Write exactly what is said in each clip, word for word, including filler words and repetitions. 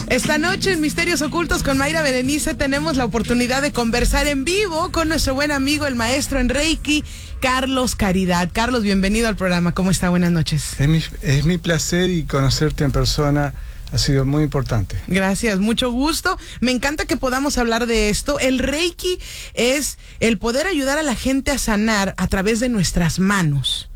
Esta noche en Misterios Ocultos con Mayra Berenice tenemos la oportunidad de conversar en vivo con nuestro buen amigo, el maestro en Reiki, Carlos Caridad. Carlos, bienvenido al programa. ¿Cómo está? Buenas noches. Es mi, es mi placer, y conocerte en persona ha sido muy importante. Gracias, mucho gusto. Me encanta que podamos hablar de esto. El Reiki es el poder ayudar a la gente a sanar a través de nuestras manos.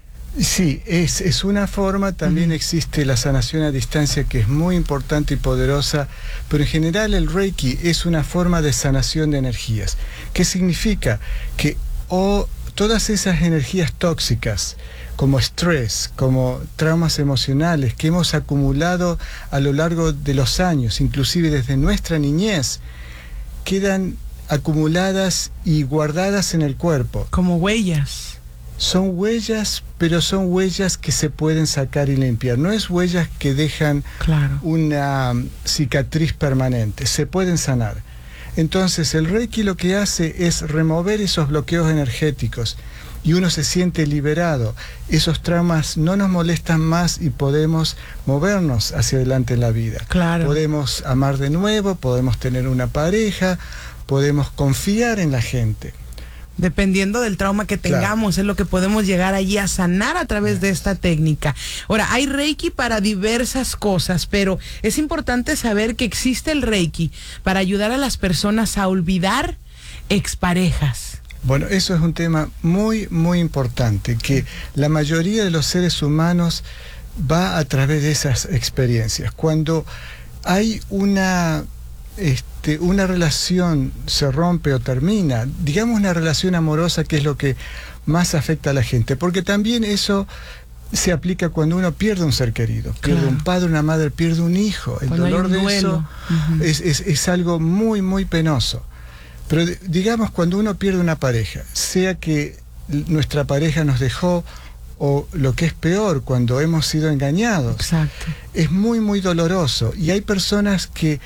Sí, es, es una forma. También uh-huh. existe la sanación a distancia, que es muy importante y poderosa, pero en general el Reiki es una forma de sanación de energías. ¿Qué significa? Que oh, todas esas energías tóxicas, como estrés, como traumas emocionales que hemos acumulado a lo largo de los años, inclusive desde nuestra niñez, quedan acumuladas y guardadas en el cuerpo. Como huellas. Son huellas, pero son huellas que se pueden sacar y limpiar. No es huellas que dejan claro. una cicatriz permanente. Se pueden sanar. Entonces el Reiki lo que hace es remover esos bloqueos energéticos y uno se siente liberado. Esos traumas no nos molestan más y podemos movernos hacia adelante en la vida. Claro. Podemos amar de nuevo, podemos tener una pareja, podemos confiar en la gente. Dependiendo del trauma que tengamos, claro. es lo que podemos llegar allí a sanar a través de esta técnica. Ahora, hay Reiki para diversas cosas, pero es importante saber que existe el Reiki para ayudar a las personas a olvidar exparejas. Bueno, eso es un tema muy, muy importante, que la mayoría de los seres humanos va a través de esas experiencias. Cuando hay una... Este, una relación se rompe o termina, digamos una relación amorosa, que es lo que más afecta a la gente, porque también eso se aplica cuando uno pierde un ser querido, pierde claro. un padre, una madre, pierde un hijo. El cuando dolor de duelo. eso uh-huh. es, es, es algo muy, muy penoso. Pero digamos, cuando uno pierde una pareja, sea que nuestra pareja nos dejó, o lo que es peor, cuando hemos sido engañados, exacto. es muy, muy doloroso. Y hay personas que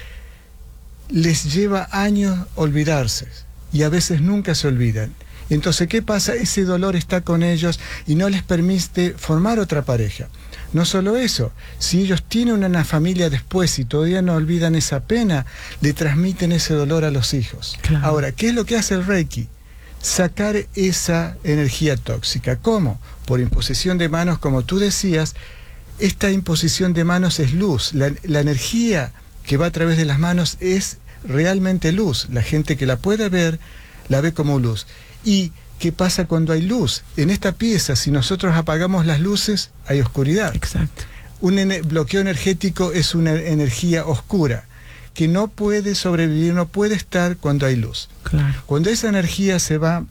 les lleva años olvidarse y a veces nunca se olvidan. Entonces, ¿qué pasa? Ese dolor está con ellos y no les permite formar otra pareja. No solo eso, si ellos tienen una familia después y todavía no olvidan esa pena, le transmiten ese dolor a los hijos. Claro. Ahora, ¿qué es lo que hace el Reiki? Sacar esa energía tóxica. ¿Cómo? Por imposición de manos, como tú decías. Esta imposición de manos es luz. La, la energía que va a través de las manos es realmente luz. La gente que la puede ver, la ve como luz. ¿Y qué pasa cuando hay luz? En esta pieza, si nosotros apagamos las luces, hay oscuridad. Exacto. Un ene- bloqueo energético es una energía oscura, que no puede sobrevivir, no puede estar cuando hay luz. Claro. Cuando esa energía se va,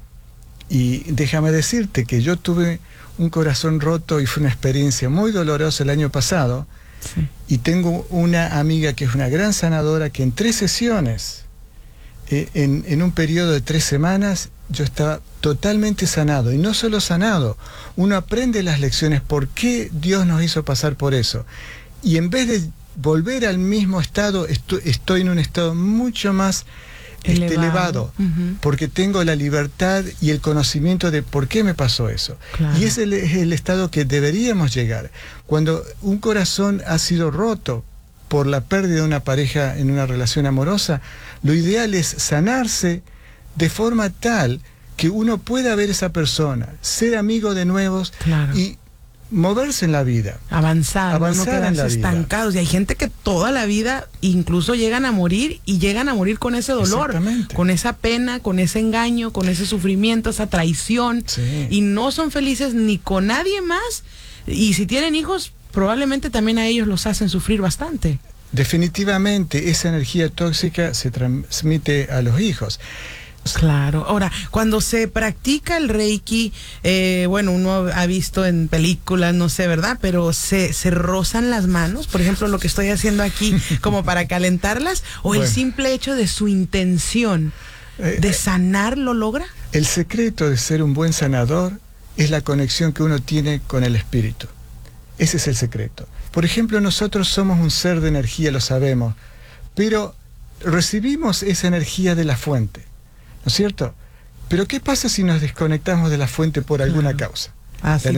y déjame decirte que yo tuve un corazón roto y fue una experiencia muy dolorosa el año pasado. Sí. Y tengo una amiga que es una gran sanadora, que en tres sesiones, eh, en, en un periodo de tres semanas, yo estaba totalmente sanado. Y no solo sanado, uno aprende las lecciones, por qué Dios nos hizo pasar por eso. Y en vez de volver al mismo estado, estoy, estoy en un estado mucho más elevado, este, elevado uh-huh. porque tengo la libertad y el conocimiento de por qué me pasó eso. Claro. Y ese es el estado que deberíamos llegar. Cuando un corazón ha sido roto por la pérdida de una pareja en una relación amorosa, lo ideal es sanarse de forma tal que uno pueda ver a esa persona, ser amigo de nuevos, claro. y moverse en la vida, avanzar, avanzar no quedarse en la estancados. vida. Y hay gente que toda la vida incluso llegan a morir, y llegan a morir con ese dolor, con esa pena, con ese engaño, con ese sufrimiento, esa traición, sí. y no son felices ni con nadie más. Y si tienen hijos, probablemente también a ellos los hacen sufrir bastante. Definitivamente esa energía tóxica se transmite a los hijos. Claro. Ahora, cuando se practica el Reiki, eh, bueno, uno ha visto en películas, no sé, ¿verdad? Pero se, se rozan las manos, por ejemplo, lo que estoy haciendo aquí, como para calentarlas, o bueno. el simple hecho de su intención de sanar lo logra. El secreto de ser un buen sanador es la conexión que uno tiene con el espíritu. Ese es el secreto. Por ejemplo, nosotros somos un ser de energía, lo sabemos, pero recibimos esa energía de la fuente, ¿no es cierto? Pero ¿qué pasa si nos desconectamos de la fuente por alguna claro. causa? Así